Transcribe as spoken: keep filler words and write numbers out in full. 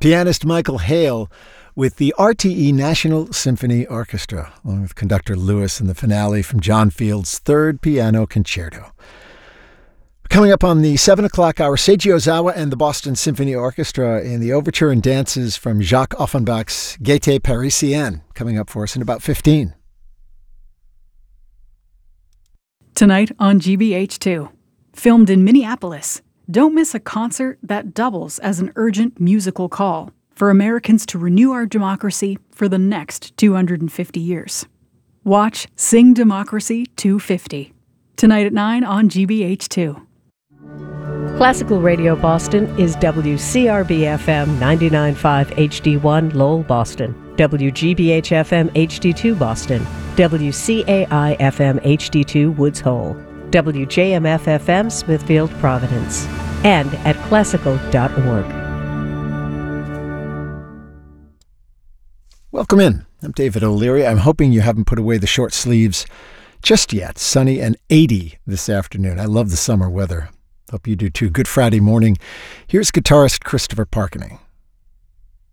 Pianist Michael Hale with the R T E National Symphony Orchestra, along with conductor Lewis in the finale from John Field's Third Piano Concerto. Coming up on the seven o'clock hour, Seiji Ozawa and the Boston Symphony Orchestra in the overture and dances from Jacques Offenbach's Gaîté Parisienne, coming up for us in about fifteen. Tonight on G B H two, filmed in Minneapolis, don't miss a concert that doubles as an urgent musical call for Americans to renew our democracy for the next two hundred fifty years. Watch Sing Democracy two fifty, tonight at nine on G B H two. Classical Radio Boston is W C R B F M ninety-nine point five H D one Lowell, Boston, W G B H F M H D two Boston, W C A I F M H D two Woods Hole, W J M F F M Smithfield, Providence, and at classical dot org. Welcome in. I'm David O'Leary. I'm hoping you haven't put away the short sleeves just yet. Sunny and eighty this afternoon. I love the summer weather. Hope you do too. Good Friday morning. Here's guitarist Christopher Parkening.